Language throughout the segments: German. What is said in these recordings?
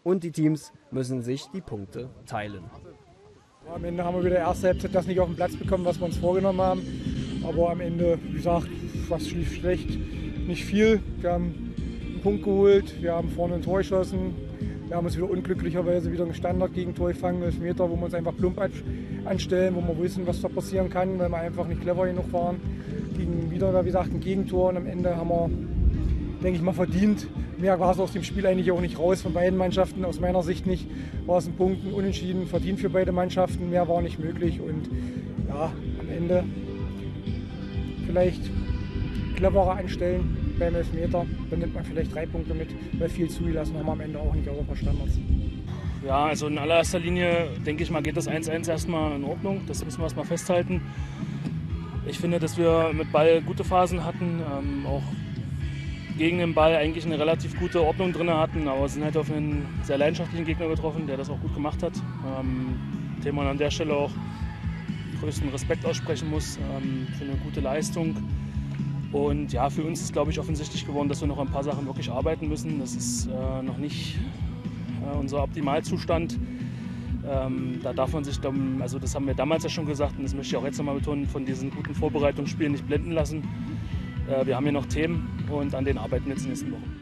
und die Teams müssen sich die Punkte teilen. Am Ende haben wir wieder erste Halbzeit das nicht auf den Platz bekommen, was wir uns vorgenommen haben. Aber am Ende, wie gesagt, was lief schlecht, nicht viel. Wir haben einen Punkt geholt, wir haben vorne ein Tor geschossen. Wir haben uns wieder unglücklicherweise wieder ein Standard-Gegentor gefangen, 11 Meter, wo wir uns einfach plump anstellen, wo wir wissen, was da passieren kann, weil wir einfach nicht clever genug waren. Gegen wieder, wie gesagt, ein Gegentor und am Ende haben wir, denke ich mal, verdient. Mehr war es aus dem Spiel eigentlich auch nicht raus von beiden Mannschaften. Aus meiner Sicht nicht. War es ein Punkt, ein Unentschieden, verdient für beide Mannschaften. Mehr war nicht möglich und ja, am Ende vielleicht cleverer anstellen beim Elfmeter. Dann nimmt man vielleicht 3 Punkte mit, weil viel zugelassen haben wir am Ende auch nicht, außer ein paar Standards. Ja, also in allererster Linie, denke ich mal, geht das 1-1 erstmal in Ordnung. Das müssen wir erstmal festhalten. Ich finde, dass wir mit Ball gute Phasen hatten, auch gegen den Ball eigentlich eine relativ gute Ordnung drin hatten, aber sind halt auf einen sehr leidenschaftlichen Gegner getroffen, der das auch gut gemacht hat. Dem man an der Stelle auch größten Respekt aussprechen muss für eine gute Leistung. Und ja, für uns ist, glaube ich, offensichtlich geworden, dass wir noch ein paar Sachen wirklich arbeiten müssen. Das ist noch nicht unser Optimalzustand. Da darf man sich, also das haben wir damals ja schon gesagt und das möchte ich auch jetzt nochmal betonen, von diesen guten Vorbereitungsspielen nicht blenden lassen. Wir haben hier noch Themen und an denen arbeiten wir jetzt in den nächsten Wochen.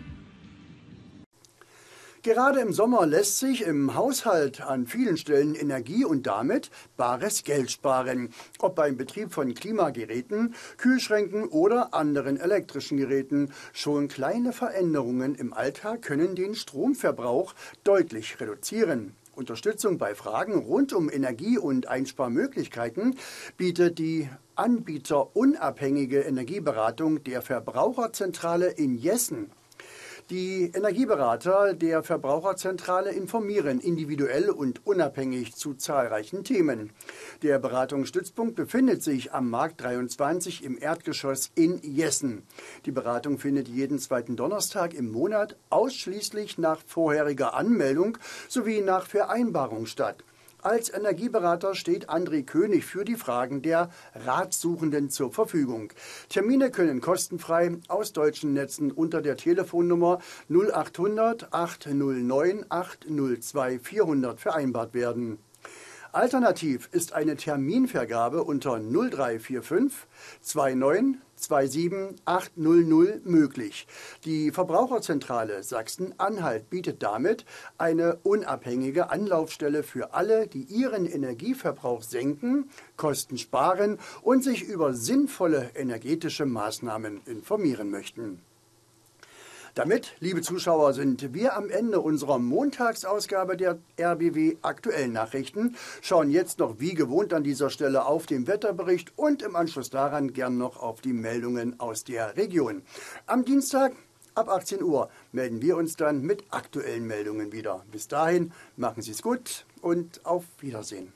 Gerade im Sommer lässt sich im Haushalt an vielen Stellen Energie und damit bares Geld sparen. Ob beim Betrieb von Klimageräten, Kühlschränken oder anderen elektrischen Geräten. Schon kleine Veränderungen im Alltag können den Stromverbrauch deutlich reduzieren. Unterstützung bei Fragen rund um Energie- und Einsparmöglichkeiten bietet die anbieterunabhängige Energieberatung der Verbraucherzentrale in Jessen. Die Energieberater der Verbraucherzentrale informieren individuell und unabhängig zu zahlreichen Themen. Der Beratungsstützpunkt befindet sich am Markt 23 im Erdgeschoss in Jessen. Die Beratung findet jeden zweiten Donnerstag im Monat ausschließlich nach vorheriger Anmeldung sowie nach Vereinbarung statt. Als Energieberater steht André König für die Fragen der Ratsuchenden zur Verfügung. Termine können kostenfrei aus deutschen Netzen unter der Telefonnummer 0800 809 802 400 vereinbart werden. Alternativ ist eine Terminvergabe unter 0345 29 27 800 möglich. Die Verbraucherzentrale Sachsen-Anhalt bietet damit eine unabhängige Anlaufstelle für alle, die ihren Energieverbrauch senken, Kosten sparen und sich über sinnvolle energetische Maßnahmen informieren möchten. Damit, liebe Zuschauer, sind wir am Ende unserer Montagsausgabe der RBW Aktuellen Nachrichten, schauen jetzt noch wie gewohnt an dieser Stelle auf den Wetterbericht und im Anschluss daran gern noch auf die Meldungen aus der Region. Am Dienstag ab 18 Uhr melden wir uns dann mit aktuellen Meldungen wieder. Bis dahin, machen Sie es gut und auf Wiedersehen.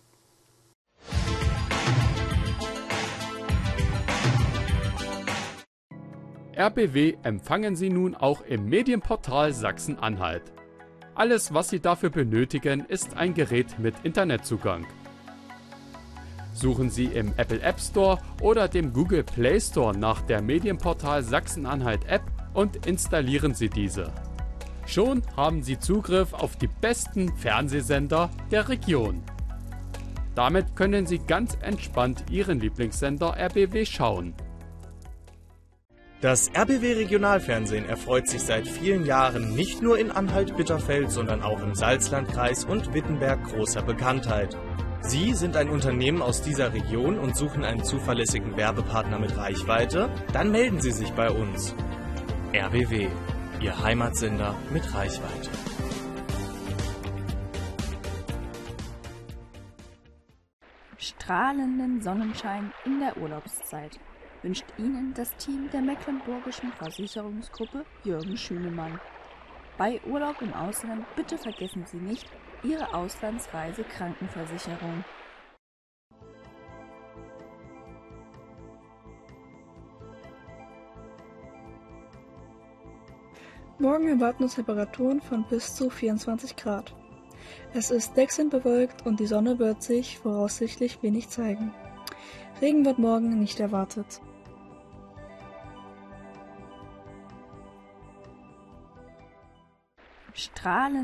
RBW empfangen Sie nun auch im Medienportal Sachsen-Anhalt. Alles, was Sie dafür benötigen, ist ein Gerät mit Internetzugang. Suchen Sie im Apple App Store oder dem Google Play Store nach der Medienportal Sachsen-Anhalt App und installieren Sie diese. Schon haben Sie Zugriff auf die besten Fernsehsender der Region. Damit können Sie ganz entspannt Ihren Lieblingssender RBW schauen. Das RBW Regionalfernsehen erfreut sich seit vielen Jahren nicht nur in Anhalt-Bitterfeld, sondern auch im Salzlandkreis und Wittenberg großer Bekanntheit. Sie sind ein Unternehmen aus dieser Region und suchen einen zuverlässigen Werbepartner mit Reichweite? Dann melden Sie sich bei uns. RBW, Ihr Heimatsender mit Reichweite. Strahlenden Sonnenschein in der Urlaubszeit wünscht Ihnen das Team der Mecklenburgischen Versicherungsgruppe Jürgen Schünemann. Bei Urlaub im Ausland bitte vergessen Sie nicht Ihre Auslandsreise-Krankenversicherung. Morgen erwarten uns Temperaturen von bis zu 24 Grad. Es ist wechselnd bewölkt und die Sonne wird sich voraussichtlich wenig zeigen. Regen wird morgen nicht erwartet. Strahlend